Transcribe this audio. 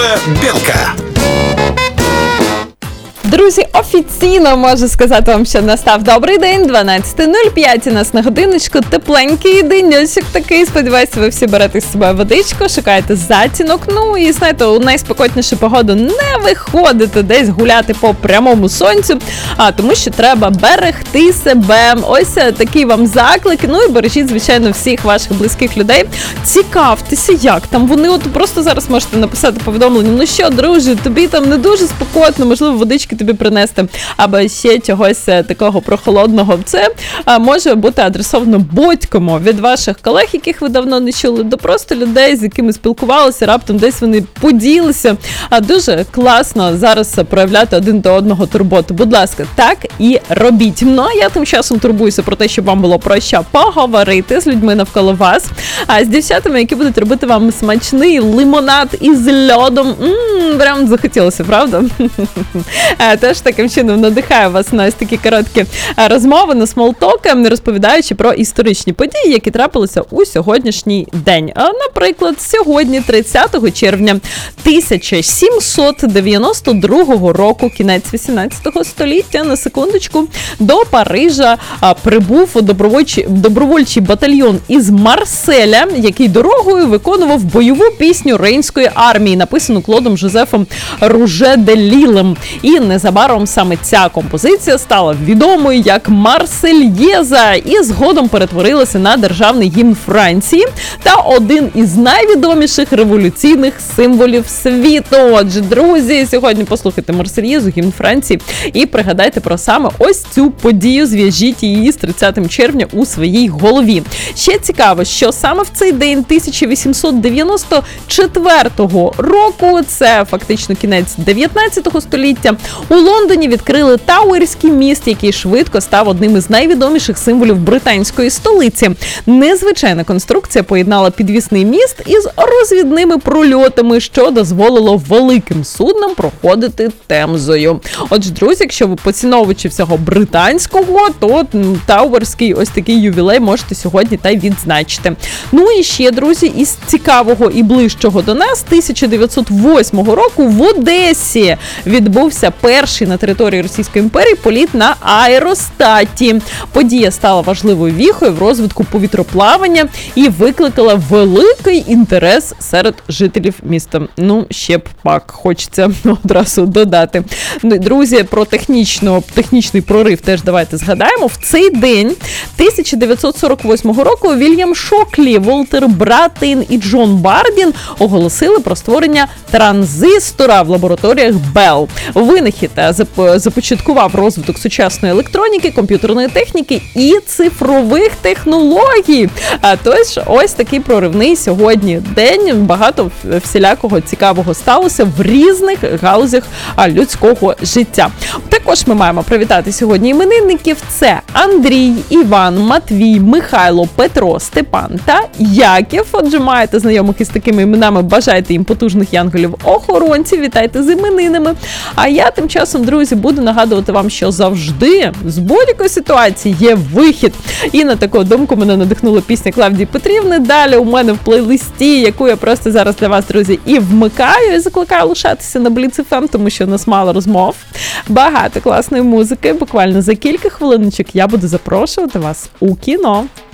Белка. Друзі, офіційно можу сказати вам, що настав добрий день, 12:05 у нас на годиночку, тепленький денечок такий, сподіваюся, ви всі берете з собою водичку, шукаєте затінок, ну і знаєте, у найспекотнішу погоду не виходите десь гуляти по прямому сонцю, тому що треба берегти себе, ось такий вам заклик, ну і бережіть, звичайно, всіх ваших близьких людей, цікавтеся, як там, вони от просто зараз можете написати повідомлення, ну що, друже, тобі там не дуже спекотно, можливо, водички тобі принести, або ще чогось такого прохолодного. Це може бути адресовано будь-кому від ваших колег, яких ви давно не чули, до просто людей, з якими спілкувалися, раптом десь вони поділися. Дуже класно зараз проявляти один до одного турботу. Будь ласка, так і робіть. Ну, а я тим часом турбуюся про те, щоб вам було про що поговорити з людьми навколо вас, з дівчатами, які будуть робити вам смачний лимонад із льодом. Прям захотілося, правда? Теж таким чином надихаю вас на ось такі короткі розмови, на смолтоки, розповідаючи про історичні події, які трапилися у сьогоднішній день. Наприклад, сьогодні, 30 червня 1792 року, кінець 18 століття, на секундочку, до Парижа прибув добровольчий батальйон із Марселя, який дорогою виконував бойову пісню Рейнської армії, написану Клодом Жозефом Руже де Лілем. І незабаром саме ця композиція стала відомою як Марсельєза і згодом перетворилася на державний гімн Франції та один із найвідоміших революційних символів світу. Отже, друзі, сьогодні послухайте Марсельєзу, гімн Франції, і пригадайте про саме ось цю подію, зв'яжіть її з 30 червня у своїй голові. Ще цікаво, що саме в цей день 1894 року, це фактично кінець 19 століття, у Лондоні відкрили Тауерський міст, який швидко став одним із найвідоміших символів британської столиці. Незвичайна конструкція поєднала підвісний міст із розвідними прольотами, що дозволило великим суднам проходити Темзою. Отже, друзі, якщо ви поціновувачі всього британського, то Тауерський ось такий ювілей можете сьогодні та й відзначити. Ну і ще, друзі, із цікавого і ближчого до нас, 1908 року в Одесі відбувся перший на території Російської імперії політ на аеростаті. Подія стала важливою віхою в розвитку повітроплавання і викликала великий інтерес серед жителів міста. Ну, ще б пак, хочеться одразу додати. Друзі, про технічний прорив теж давайте згадаємо. В цей день 1948 року Вільям Шоклі, Волтер Братин і Джон Бардін оголосили про створення транзистора в лабораторіях Белл. Винахід започаткував розвиток сучасної електроніки, комп'ютерної техніки і цифрових технологій. Тож, ось такий проривний сьогодні день. Багато всілякого цікавого сталося в різних галузях людського життя. Також ми маємо привітати сьогодні іменинників. Це Андрій, Іван, Матвій, Михайло, Петро, Степан та Яків. Отже, маєте знайомих із такими іменами, бажайте їм потужних янголів-охоронців, вітайте з іменинами. А я тим часом, друзі, буду нагадувати вам, що завжди з будь-якої ситуації є вихід. І на таку думку мене надихнула пісня Клавдії Петрівни. Далі у мене в плейлисті, яку я просто зараз для вас, друзі, і вмикаю, і закликаю лишатися на Blitz FM, тому що у нас мало розмов, багато класної музики. Буквально за кілька хвилиночок я буду запрошувати вас у кіно.